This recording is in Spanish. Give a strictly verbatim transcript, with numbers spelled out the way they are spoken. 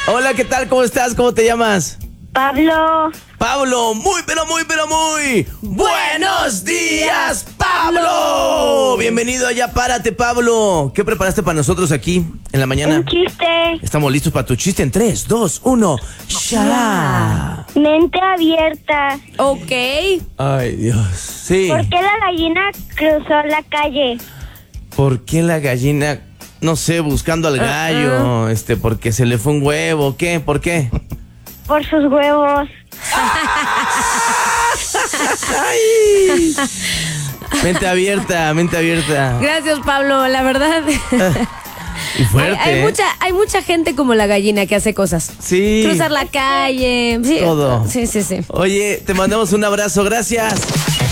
Hola, ¿qué tal? ¿Cómo estás? ¿Cómo te llamas? Pablo. Pablo, muy, pero muy, pero muy buenos días, Pablo. Bienvenido allá, párate, Pablo. ¿Qué preparaste para nosotros aquí en la mañana? Un chiste. Estamos listos para tu chiste en tres, dos, uno. ¡Ya! Mente abierta. Ok. Ay, Dios. Sí. ¿Por qué la gallina cruzó la calle? ¿Por qué la gallina, no sé, buscando al gallo? Uh-uh. Este, porque se le fue un huevo. ¿Qué? ¿Por qué? Por sus huevos. Ay. Mente abierta, mente abierta. Gracias, Pablo, la verdad. Y fuerte. Hay, hay ¿eh? mucha, hay mucha gente como la gallina que hace cosas. Sí. Cruzar la calle. Sí, todo. Sí, sí, sí. Oye, te mandamos un abrazo, gracias.